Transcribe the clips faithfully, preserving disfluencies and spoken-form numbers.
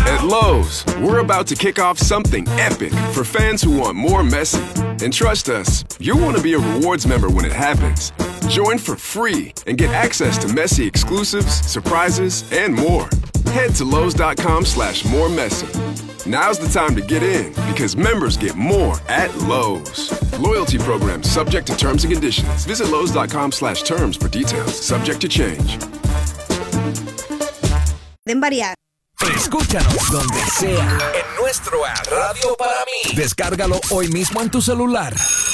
At Lowe's, we're about to kick off something epic for fans who want more Messi. And trust us, you'll want to be a rewards member when it happens. Join for free and get access to Messi exclusives, surprises, and more. Head to Lowe's.com slash more Messi. Now's the time to get in because members get more at Lowe's. Loyalty program subject to terms and conditions. Visit Lowe's.com slash terms for details. Subject to change. Den variar. Escúchanos donde sea en nuestro app Radio para mí. Descárgalo hoy mismo en tu celular.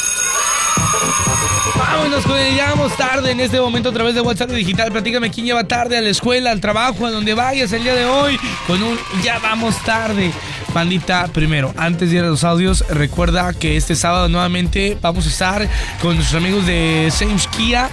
Vámonos con el Ya Vamos Tarde en este momento a través de WhatsApp Digital. Platícame quién lleva tarde a la escuela, al trabajo, a donde vayas el día de hoy con un Ya Vamos Tarde. Bandita, primero, antes de ir a los audios, recuerda que este sábado nuevamente vamos a estar con nuestros amigos de Sames Kia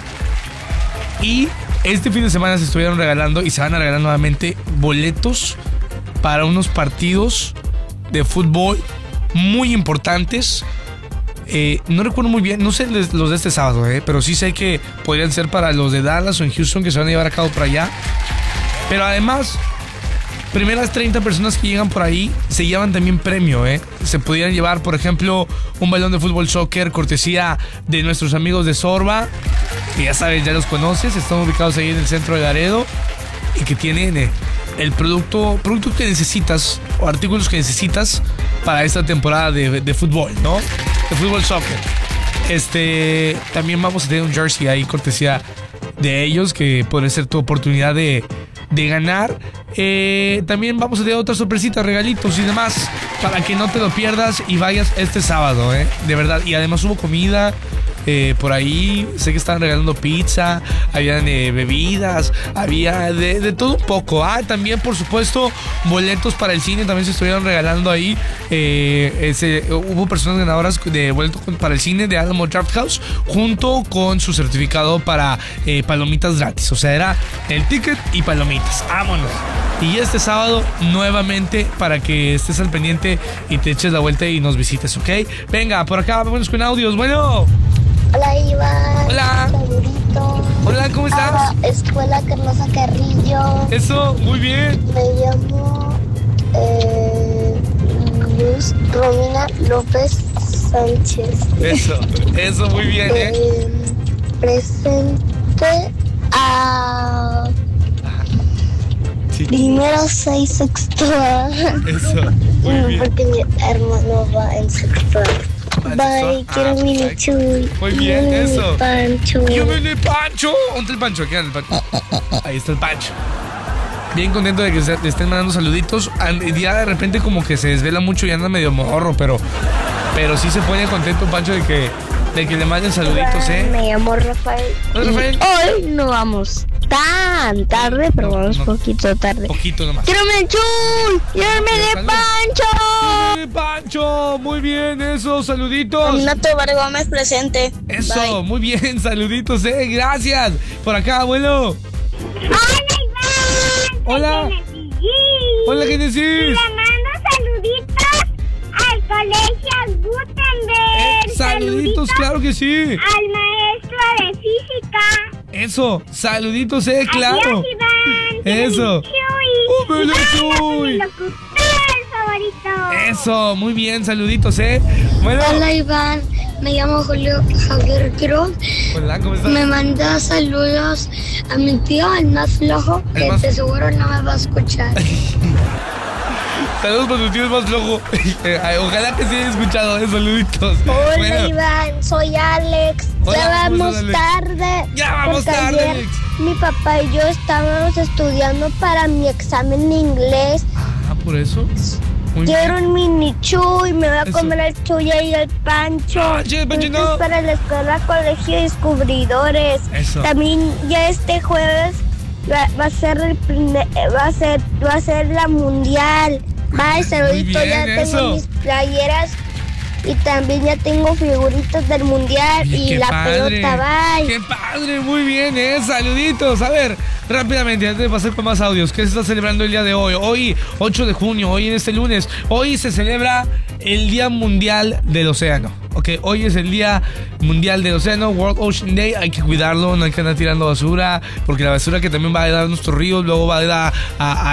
y este fin de semana se estuvieron regalando y se van a regalar nuevamente boletos para unos partidos de fútbol muy importantes. Eh, no recuerdo muy bien, no sé los de este sábado, eh, pero sí sé que podrían ser para los de Dallas o en Houston que se van a llevar a cabo por allá. Pero además, primeras treinta personas que llegan por ahí se llevan también premio, eh. Se pudieran llevar, por ejemplo, un balón de fútbol soccer cortesía de nuestros amigos de Sorba, que ya sabes, ya los conoces, están ubicados ahí en el centro de Laredo y que tienen eh, el producto, productos que necesitas o artículos que necesitas para esta temporada de, de fútbol, ¿no? De fútbol soccer. Este, también vamos a tener un jersey ahí cortesía de ellos que puede ser tu oportunidad de, de ganar. Eh, también vamos a tener otras sorpresitas, regalitos y demás para que no te lo pierdas y vayas este sábado, eh, de verdad. Y además hubo comida eh, por ahí, sé que estaban regalando pizza, habían eh, bebidas, había de, de todo un poco. Ah, también por supuesto boletos para el cine también se estuvieron regalando ahí. Eh, ese, hubo personas ganadoras de boletos para el cine de Alamo Drafthouse junto con su certificado para eh, palomitas gratis. O sea, era el ticket y palomitas. Vámonos. Y este sábado nuevamente para que estés al pendiente y te eches la vuelta y nos visites, ¿ok? Venga, por acá vámonos con audios. Bueno. Hola, Iván. Hola. Saludito. Hola, ¿cómo estás? Ah, Escuela Carnosa Carrillo. Eso, muy bien. Me llamo eh, Luz Romina López Sánchez. Eso, eso, muy bien, ¿eh? eh presente a sí. primero seis sexto A. Eso, muy bien. Porque mi hermano va en sexto A. Bye, quiero ah, mini chuy. Muy bien, Yo eso. mini Pancho. Yo mini Pancho. ¿Dónde está el Pancho? Aquí está el Pancho. Ahí está el Pancho. Bien contento de que se, le estén mandando saluditos. Ya de repente como que se desvela mucho y anda medio morro, pero pero sí se pone contento Pancho de que, de que le manden saluditos, ¿eh? Me llamo Rafael. Hola, Rafael. Hoy no vamos tan tarde, pero no, vamos no, poquito tarde. Poquito nomás. ¡Quiero mi chuy! ¡Quiero mi de Pancho! ¡Sí, Pancho! Muy bien, eso, saluditos. Dominato Bar Gómez presente. Eso, Bye. muy bien, saluditos, eh, gracias. Por acá, abuelo. Hola, Iván. Hola. Hola, ¿qué decís? Le mando saluditos al colegio Gutenberg. Eh, saluditos, claro que sí. Al maestro de física. Eso, saluditos, eh, claro. Adiós, Iván. Eso. Chuy. ¡Un Iván, Chuy! mi locutor favorito. Eso, muy bien, saluditos, eh. Bueno. Hola, Iván. Me llamo Julio Javier Quiroz. Hola, ¿cómo estás? Me manda saludos a mi tío, el más flojo, El que más- de seguro no me va a escuchar. Saludos para tu tío, es más flojo. Eh, Ojalá que se haya escuchado, eh, saluditos. Hola, Bueno, Iván, soy Alex. Hola, ya ¿cómo vamos estás, Alex? tarde. Ya vamos porque tarde, ayer Alex. mi papá y yo estábamos estudiando para mi examen de inglés. Ah, por eso. Muy Quiero bien. un mini chuy, me voy a Eso. comer el chuy y el pancho. Ah, che, el pancho Esto no. es para la escuela Colegio Descubridores. Eso. También ya este jueves va, va a ser el primer- va a ser va a ser la mundial. Bye, saludito, bien, ya eso. tengo mis playeras y también ya tengo figuritas del mundial Oye, y qué la padre. pelota. Bye. ¡Qué padre! Muy bien, ¿eh? Saluditos. A ver, rápidamente, antes de pasar con más audios, ¿qué se está celebrando el día de hoy? Hoy, ocho de junio, hoy en este lunes, hoy se celebra el Día Mundial del Océano. Ok, hoy es el Día Mundial del Océano, World Ocean Day. Hay que cuidarlo, no hay que andar tirando basura, porque la basura que también va a dar a nuestros ríos, luego va a dar a, a